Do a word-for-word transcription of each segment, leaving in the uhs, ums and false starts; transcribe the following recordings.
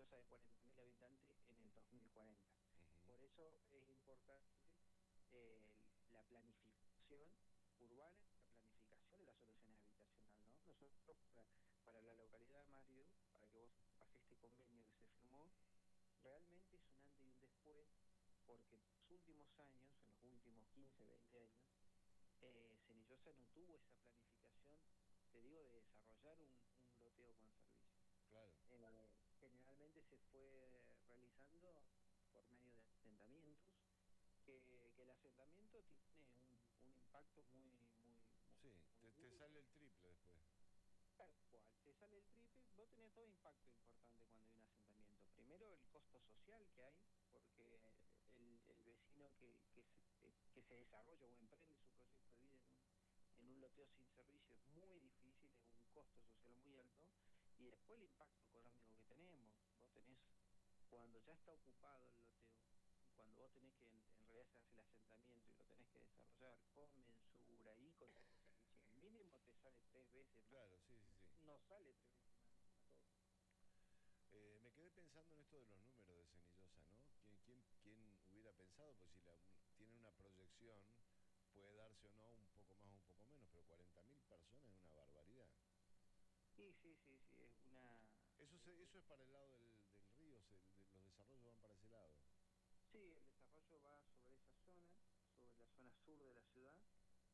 Senillosa de cuarenta mil habitantes en el dos mil cuarenta. Uh-huh. Por eso es importante eh, la planificación urbana, la planificación de las soluciones habitacionales, ¿no? Nosotros, para, para la localidad de Mario, para que vos sepas, este convenio que se firmó, realmente es un antes y un después, porque en los últimos años, en los últimos quince, veinte años, eh, Senillosa no tuvo esa planificación, te digo, de desarrollar un, un loteo con servicio. Claro. Eh, generalmente se fue realizando por medio de asentamientos, que, que el asentamiento tiene un, un impacto muy, muy, muy, Sí, muy te, te duro. sale el triple después. Tal cual, te sale el triple, vos tenés dos impactos importantes cuando hay un asentamiento. Primero, el costo social que hay, porque el, el vecino que, que, se, que se desarrolla o emprende su proyecto de vida en un, en un loteo sin servicio es muy difícil, es un costo social muy alto. Y después el impacto económico que tenemos. Vos tenés, cuando ya está ocupado el loteo, y cuando vos tenés que, en, en realidad se hace el asentamiento y lo tenés que desarrollar con mensura y con todos los servicios, mínimo te sale tres veces más. Claro, sí, sí, sí. No sale tres veces más encima todo. Eh, me quedé pensando en esto de los números de Senillosa, ¿no? ¿Quién, quién, quién hubiera pensado? Pues si la, un- tiene una proyección, puede darse o no un poco más o un poco menos, pero cuarenta mil personas es una barbaridad. Sí, sí, sí, sí, es una... Eso, es- se- es- eso es para el lado del, del río, se- de- los desarrollos van para ese lado. sí, el desarrollo va sobre esa zona, sobre la zona sur de la ciudad.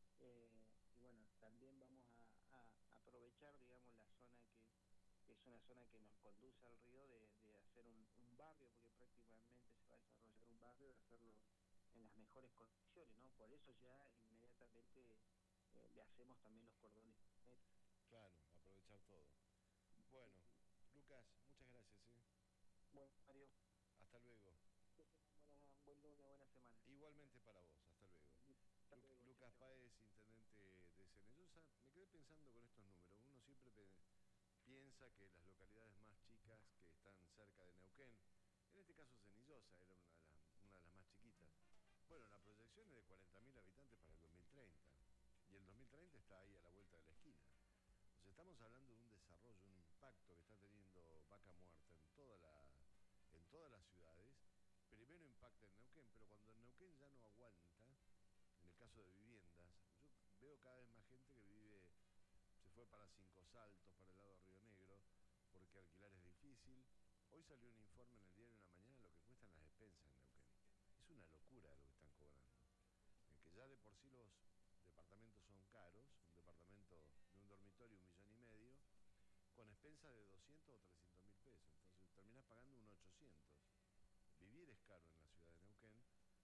Eh, y bueno, también vamos a, a aprovechar, digamos, la zona que, que es una zona que nos conduce al río, de, de hacer un, un barrio, porque prácticamente se va a desarrollar un barrio, de hacerlo en las mejores condiciones, ¿no? Por eso ya inmediatamente eh, le hacemos también los cordones perimétricos. Claro, aprovechar todo. Sí, Bueno, sí. Lucas, muchas gracias, ¿eh? Bueno, Mario, Hasta luego. que tengan buena, un buen lunes, buena semana. Igualmente para vos, hasta luego. Hasta Lu- luego, chao, Lucas chao. Páez, intendente de Senellosa, me quedé pensando con estos números. Uno siempre pe- piensa que las localidades más chicas que están cerca de Neuquén, en este caso Senillosa era una de las, una de las más chiquitas. Bueno, la proyección es de cuarenta mil habitantes para el dos mil treinta. Y el dos mil treinta está ahí a la vuelta de la esquina. O sea, estamos hablando de un desarrollo, un impacto que está teniendo Vaca Muerta en, toda la, en todas las ciudades. Primero impacta en Neuquén, pero cuando en Neuquén ya no aguanta, en el caso de viviendas, yo veo cada vez más gente que vive, se fue para Cinco Saltos, para el lado de Río Negro, porque alquilar es difícil. Hoy salió un informe en el diario de la mañana de lo que cuestan las despensas en Neuquén. Es una locura lo que están cobrando. Eh, que ya de por sí los departamentos son caros, un departamento de un dormitorio un millón y medio, con expensas de doscientos o trescientos mil pesos. Entonces terminás pagando un ochocientos. Vivir es caro en la ciudad de Neuquén,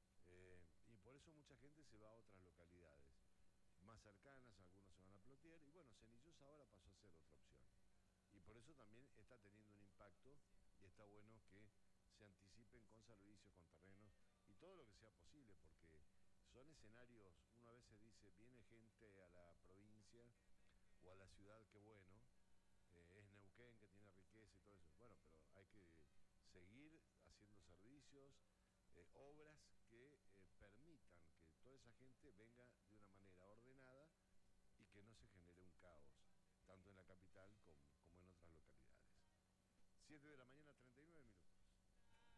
eh, y por eso mucha gente se va a otras localidades más cercanas, algunos se van a Plotier, y bueno, Cenillosa ahora pasó a ser otra opción. Y por eso también está teniendo un impacto y está bueno que se anticipen con servicios, con terrenos y todo lo que sea posible, porque son escenarios, uno a veces dice, viene gente a la provincia o a la ciudad, qué bueno, eh, es Neuquén que tiene riqueza y todo eso. Bueno, pero hay que seguir haciendo servicios, eh, obras que eh, permitan que toda esa gente venga de una manera ordenada y que no se genere un caos, tanto en la capital como, como en otras localidades. Siete de la mañana.